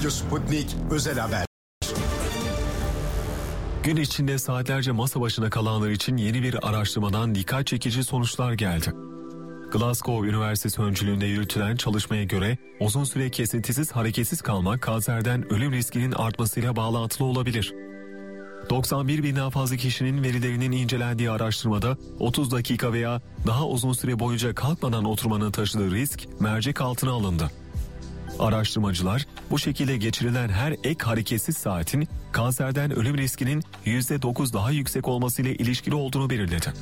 Radyo Sputnik Özel Haber. Gün içinde saatlerce masa başına kalanlar için yeni bir araştırmadan dikkat çekici sonuçlar geldi. Glasgow Üniversitesi öncülüğünde yürütülen çalışmaya göre uzun süre kesintisiz hareketsiz kalmak kanserden ölüm riskinin artmasıyla bağlantılı olabilir. 91 binden fazla kişinin verilerinin incelendiği araştırmada 30 dakika veya daha uzun süre boyunca kalkmadan oturmanın taşıdığı risk mercek altına alındı. Araştırmacılar bu şekilde geçirilen her ek hareketsiz saatin kanserden ölüm riskinin %9 daha yüksek olmasıyla ilişkili olduğunu belirledi.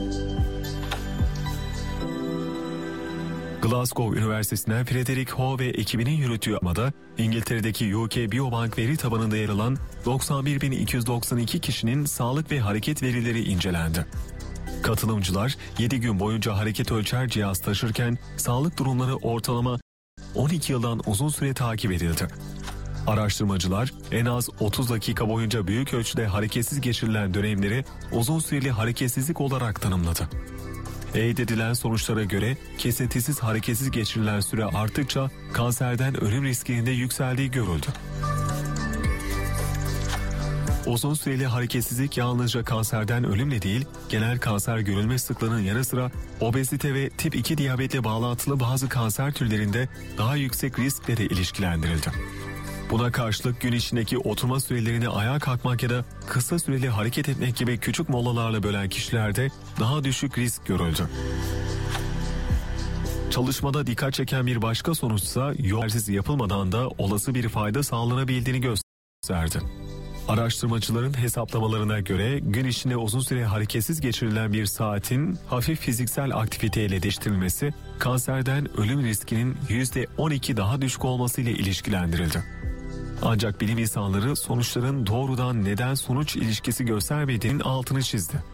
Glasgow Üniversitesi'nden Frederick Ho ve ekibinin yürüttüğü aramada İngiltere'deki UK Biobank veri tabanında yer alan 91.292 kişinin sağlık ve hareket verileri incelendi. Katılımcılar 7 gün boyunca hareket ölçer cihaz taşırken sağlık durumları ortalama 12 yıldan uzun süre takip edildi. Araştırmacılar en az 30 dakika boyunca büyük ölçüde hareketsiz geçirilen dönemleri uzun süreli hareketsizlik olarak tanımladı. Elde edilen sonuçlara göre kesintisiz hareketsiz geçirilen süre arttıkça kanserden ölüm riskinin de yükseldiği görüldü. Uzun süreli hareketsizlik yalnızca kanserden ölümle değil, genel kanser görülme sıklığının yanı sıra obezite ve tip 2 diyabetle bağlantılı bazı kanser türlerinde daha yüksek riskle de ilişkilendirildi. Buna karşılık gün içindeki oturma sürelerini ayağa kalkmak ya da kısa süreli hareket etmek gibi küçük molalarla bölen kişilerde daha düşük risk görüldü. Çalışmada dikkat çeken bir başka sonuçsa egzersiz yapılmadan da olası bir fayda sağlanabildiğini gösterdi. Araştırmacıların hesaplamalarına göre gün içinde uzun süre hareketsiz geçirilen bir saatin hafif fiziksel aktiviteyle değiştirilmesi kanserden ölüm riskinin %12 daha düşük olmasıyla ilişkilendirildi. Ancak bilim insanları sonuçların doğrudan neden-sonuç ilişkisi göstermediğinin altını çizdi.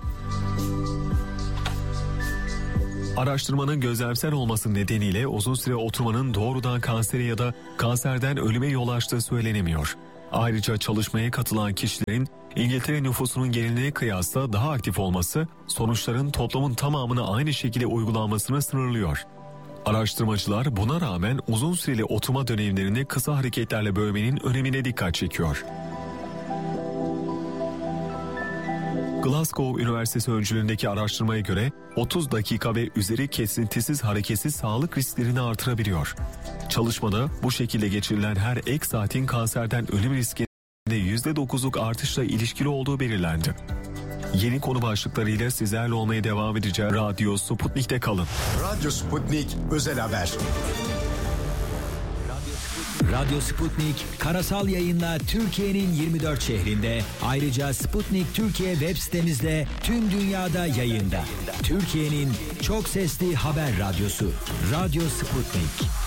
Araştırmanın gözlemsel olması nedeniyle uzun süre oturmanın doğrudan kansere ya da kanserden ölüme yol açtığı söylenemiyor. Ayrıca çalışmaya katılan kişilerin İngiltere nüfusunun geneline kıyasla daha aktif olması sonuçların toplumun tamamına aynı şekilde uygulanmasını sınırlıyor. Araştırmacılar buna rağmen uzun süreli oturma dönemlerini kısa hareketlerle bölmenin önemine dikkat çekiyor. Glasgow Üniversitesi öncülüğündeki araştırmaya göre 30 dakika ve üzeri kesintisiz hareketsiz sağlık risklerini artırabiliyor. Çalışmada bu şekilde geçirilen her ek saatin kanserden ölüm riskinde %9'luk artışla ilişkili olduğu belirlendi. Yeni konu başlıklarıyla sizlerle olmaya devam edeceğiz. Radyo Sputnik'te kalın. Radyo Sputnik Özel Haber. Radyo Sputnik karasal yayınla Türkiye'nin 24 şehrinde, ayrıca Sputnik Türkiye web sitemizde tüm dünyada yayında. Türkiye'nin çok sesli haber radyosu Radyo Sputnik.